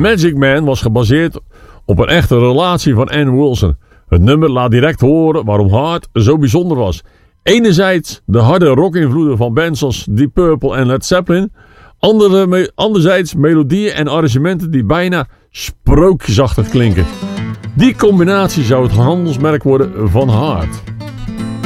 Magic Man was gebaseerd op een echte relatie van Ann Wilson. Het nummer laat direct horen waarom Heart zo bijzonder was. Enerzijds de harde rockinvloeden van bands als Deep Purple en Led Zeppelin. Anderzijds melodieën en arrangementen die bijna sprookjesachtig klinken. Die combinatie zou het handelsmerk worden van Heart.